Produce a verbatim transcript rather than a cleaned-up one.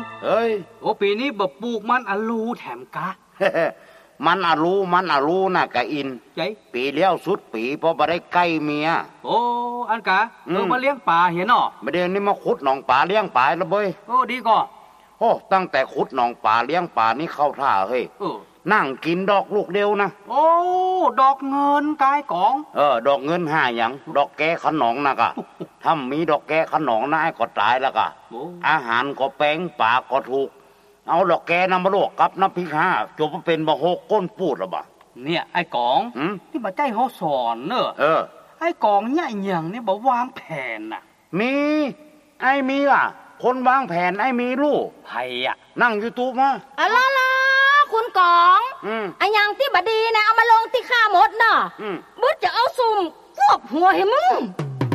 เอ้ยโอ้ปีนี้บ่ปลูกมันอะลูแถมกะมันอะรู้มันอะรู้น่ะกะอินใจปีเลี้ยวสุดปีเพราะบ่ได้ใกล้เมียโอ้อันกะเออมาเลี้ยงปลาเห็นเนาะไม่ได้นี่มาขุดหนองปลาเลี้ยงปลาแล้วเบ้ยโอ้ดีก็โอ้ตั้งแต่ขุดหนองปลาเลี้ยงปลานี่เข้าท่าเฮ้ยนั่งกินดอกลูกเดียวนะโอ้ดอกเงินกายกองเออดอกเงินห้าหยังดอกแก้ขนองนะกะถ้ามีดอกแก้ขนองนะไอ้ก็ตายแล้วกะอาหารก็แป้งปลาก็ถูกเอาดอกแก้น้ำมะลวกกับน้ำพริกห้าจบมาเป็นบะโฮกก้นปูดหรอบ่เนี่ยไอ้กองที่มาใจเขาสอนเนอะเออไอ้กองเนี่ยอย่างนี่บอกวางแผนน่ะมีไอ้มีล่ะคนวางแผนไอ้มีลูกไผ่อะนั่งยูทูบมาอะไรล่ะคุณกองไอ้อย่างที่บดีนะเอามาลงที่ข้าหมดเนาะบุ๊จะเอาซุ่มกวบหัวให้มึง